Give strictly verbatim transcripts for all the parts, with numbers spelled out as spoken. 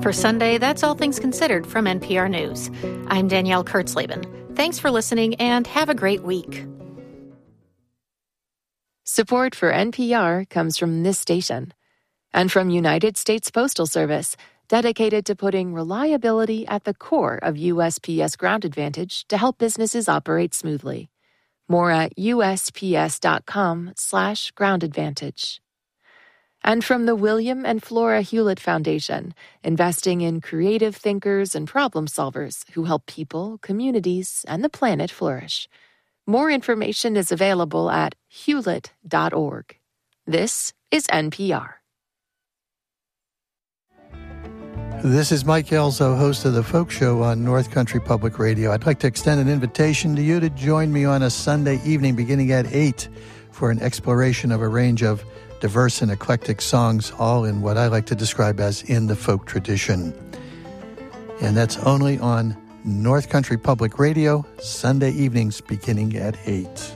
For Sunday, that's All Things Considered from N P R News. I'm Danielle Kurtzleben. Thanks for listening and have a great week. Support for N P R comes from this station and from United States Postal Service, dedicated to putting reliability at the core of U S P S Ground Advantage to help businesses operate smoothly. More at usps.com slash ground advantage. And from the William and Flora Hewlett Foundation, investing in creative thinkers and problem solvers who help people, communities, and the planet flourish. More information is available at hewlett dot org. This is N P R. This is Mike Elzo, host of The Folk Show on North Country Public Radio. I'd like to extend an invitation to you to join me on a Sunday evening beginning at eight for an exploration of a range of diverse and eclectic songs, all in what I like to describe as in the folk tradition. And that's only on North Country Public Radio, Sunday evenings beginning at eight.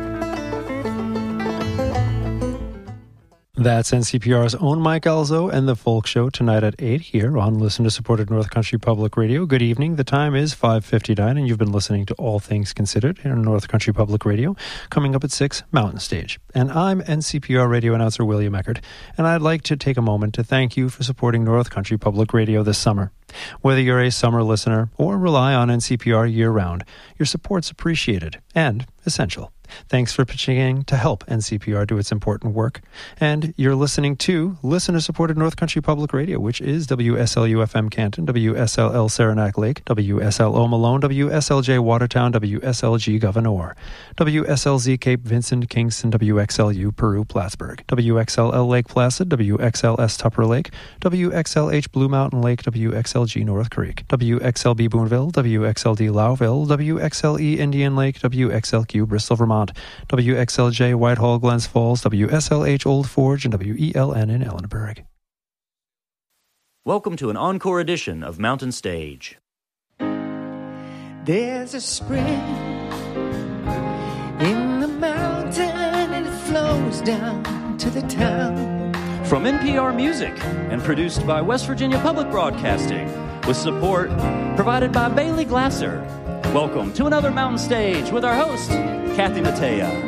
That's N C P R's own Mike Elzo and The Folk Show tonight at eight here on listener-supported North Country Public Radio. Good evening. The time is five fifty-nine, and you've been listening to All Things Considered here on North Country Public Radio. Coming up at six, Mountain Stage. And I'm N C P R radio announcer William Eckert, and I'd like to take a moment to thank you for supporting North Country Public Radio this summer. Whether you're a summer listener or rely on N C P R year-round, your support's appreciated and essential. Thanks for pitching in to help N C P R do its important work. And you're listening to listener-supported North Country Public Radio, which is W S L U F M Canton, W S L L Saranac Lake, W S L O Malone, W S L J Watertown, W S L G Gouverneur, W S L Z Cape Vincent, Kingston, W X L U Peru, Plattsburgh, W X L L Lake Placid, W X L S Tupper Lake, W X L H Blue Mountain Lake, W X L G North Creek, W X L B Boonville, W X L D Lowville, W X L E Indian Lake, W X L Q Bristol, Vermont, W X L J Whitehall, Glens Falls, W S L H Old Forge, and W E L N in Ellenberg. Welcome to an encore edition of Mountain Stage. There's a spring in the mountain and it flows down to the town. From N P R Music and produced by West Virginia Public Broadcasting with support provided by Bailey Glasser. Welcome to another Mountain Stage with our host, Kathy Mattea.